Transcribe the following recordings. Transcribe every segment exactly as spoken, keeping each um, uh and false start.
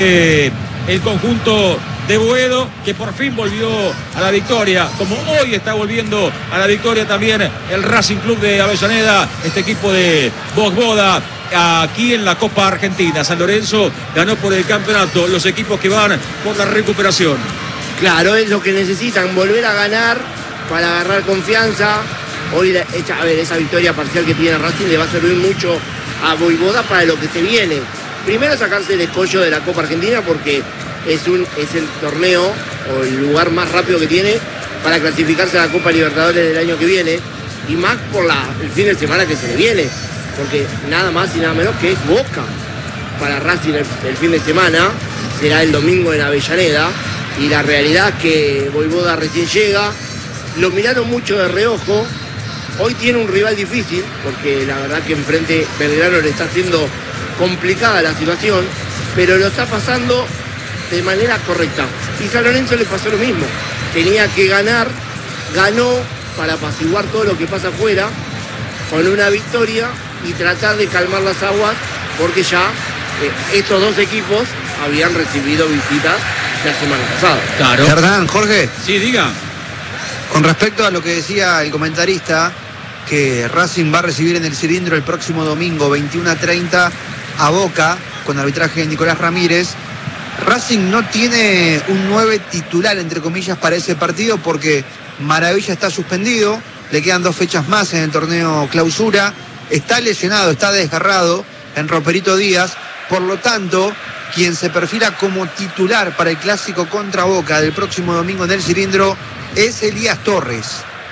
Eh, el conjunto de Boedo, que por fin volvió a la victoria, como hoy está volviendo a la victoria también el Racing Club de Avellaneda, este equipo de Vojvoda, aquí en la Copa Argentina. San Lorenzo ganó por el campeonato, los equipos que van por la recuperación. Claro, es lo que necesitan, volver a ganar para agarrar confianza. Hoy, a ver, esa victoria parcial que tiene Racing le va a servir mucho a Vojvoda para lo que se viene. Primero, sacarse el escollo de la Copa Argentina, porque es, un, es el torneo o el lugar más rápido que tiene para clasificarse a la Copa Libertadores del año que viene, y más por la, el fin de semana que se le viene, porque nada más y nada menos que es Boca para Racing el, el fin de semana, será el domingo en Avellaneda, y la realidad es que Vojvoda recién llega, lo miraron mucho de reojo. Hoy tiene un rival difícil, porque la verdad que enfrente Belgrano le está haciendo complicada la situación, pero lo está pasando de manera correcta. Y San Lorenzo le pasó lo mismo. Tenía que ganar, ganó para apaciguar todo lo que pasa afuera, con una victoria y tratar de calmar las aguas, porque ya eh, estos dos equipos habían recibido visitas la semana pasada. Claro. Hernán, Jorge. Sí, diga. Con respecto a lo que decía el comentarista, que Racing va a recibir en el cilindro el próximo domingo veintiuno a treinta a Boca, con arbitraje de Nicolás Ramírez. Racing no tiene un nueve titular, entre comillas, para ese partido, porque Maravilla está suspendido, le quedan dos fechas más en el torneo clausura, está lesionado, está desgarrado en Roperito Díaz, por lo tanto, quien se perfila como titular para el clásico contra Boca del próximo domingo en el cilindro es Elías Torres.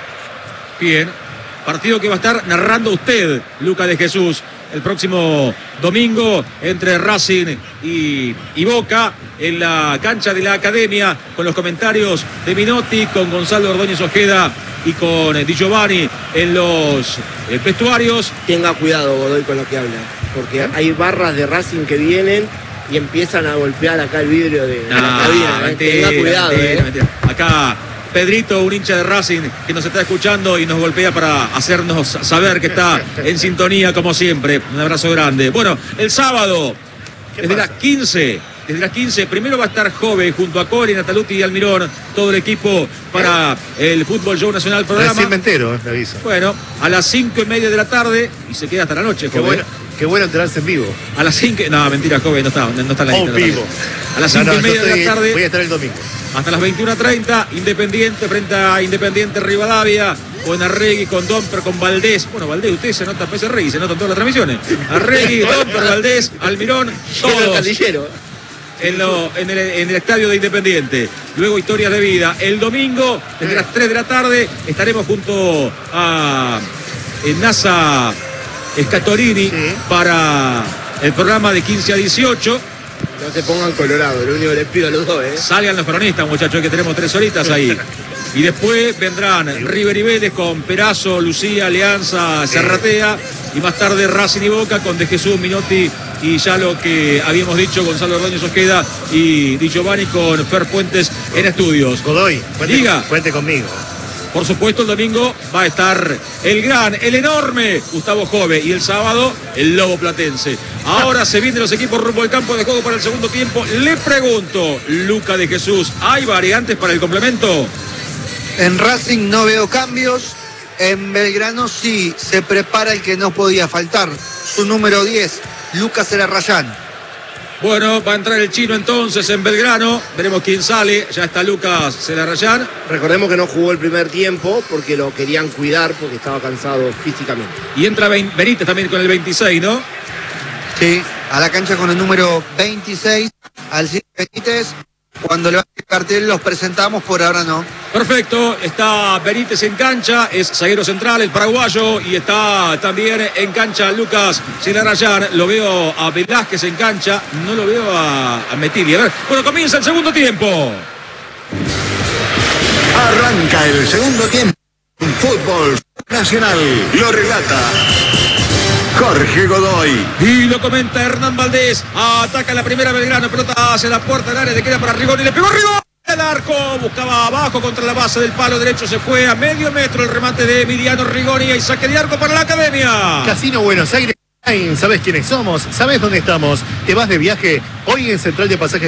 Bien, partido que va a estar narrando usted, Luca de Jesús, el próximo domingo entre Racing y, y Boca en la cancha de la Academia, con los comentarios de Minotti, con Gonzalo Ordóñez Ojeda y con Di Giovanni en los eh, vestuarios. Tenga cuidado, Godoy, con lo que habla, porque hay barras de Racing que vienen y empiezan a golpear acá el vidrio de, de ah, la cabina. Mentira, Tenga cuidado. Mentira, eh. mentira. Acá Pedrito, un hincha de Racing que nos está escuchando y nos golpea para hacernos saber que está en sintonía como siempre. Un abrazo grande. Bueno, el sábado, desde las quince, desde las quince, primero va a estar Jove junto a Cori, Nataluti y Almirón, todo el equipo para el Fútbol Show Nacional programa. Recién me entero, me aviso. Bueno, a las cinco y media de la tarde y se queda hasta la noche, Qué Jove. bueno, qué bueno enterarse en vivo. A las cinco, no, mentira, Jove, no está, no está en la Oh, lista. vivo. A las cinco no, no, y media estoy, de la tarde. Voy a estar el domingo. Hasta las veintiuno treinta, Independiente frente a Independiente Rivadavia, con Arregui, con Domper, con Valdés. Bueno, Valdés, usted se nota, pues Arregui, se notan todas las transmisiones. Arregui, Domper, Valdés, Almirón, todos en, lo, en, el, en el estadio de Independiente. Luego Historias de Vida. El domingo, desde las tres de la tarde, estaremos junto a NASA Scatorini sí. para el programa de quince a dieciocho. No se pongan colorado, lo único que les pido a los dos, ¿eh? Salgan los peronistas, muchachos, que tenemos tres horitas ahí. Y después vendrán River y Vélez con Perazo, Lucía, Alianza, Serratea. Y más tarde Racing y Boca con De Jesús, Minotti y ya lo que habíamos dicho, Gonzalo Ordóñez Ojeda y Di Giovanni con Fer Puentes en estudios. Godoy, cuente, Diga. cuente conmigo. Por supuesto, el domingo va a estar el gran, el enorme Gustavo Jove y el sábado el Lobo Platense. Ahora se vienen los equipos rumbo al campo de juego para el segundo tiempo. Le pregunto, Luca de Jesús, ¿hay variantes para el complemento? En Racing no veo cambios. En Belgrano sí, se prepara el que no podía faltar. Su número diez, Lucas Celarrayán. Bueno, va a entrar el chino entonces en Belgrano. Veremos quién sale. Ya está Lucas Celarrayán. Recordemos que no jugó el primer tiempo porque lo querían cuidar porque estaba cansado físicamente. Y entra Benítez también con el veintiséis, ¿no? Sí, a la cancha con el número veintiséis, Alcides Benítez. Cuando le va el cartel los presentamos, por ahora no. Perfecto, está Benítez en cancha, es zaguero central, el paraguayo, y está también en cancha Lucas Celarrayán. Lo veo a Velázquez en cancha, no lo veo a, a Metilli. A ver, bueno, comienza el segundo tiempo. Arranca el segundo tiempo. Fútbol Nacional lo relata Jorge Godoy. Y lo comenta Hernán Valdés. Ataca la primera Belgrano, pelota hacia la puerta del área, le queda para Rigoni, le pegó Rigoni. El arco, buscaba abajo contra la base del palo derecho, se fue a medio metro el remate de Emiliano Rigoni y saque de arco para la Academia. Casino Buenos Aires, ¿sabes quiénes somos? ¿Sabes dónde estamos? ¿Te vas de viaje? Hoy en Central de Pasajes